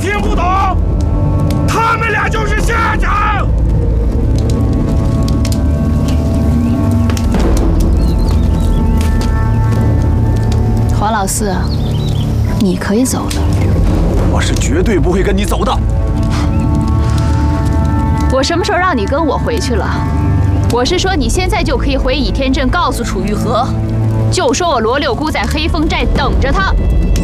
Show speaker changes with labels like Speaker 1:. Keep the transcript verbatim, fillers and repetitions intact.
Speaker 1: 听不懂？他们俩就是下场。
Speaker 2: 黄老四，你可以走了。
Speaker 3: 我是绝对不会跟你走的。
Speaker 2: 我什么时候让你跟我回去了？我是说你现在就可以回倚天镇告诉楚玉和，就说我罗六姑在黑风寨等着他。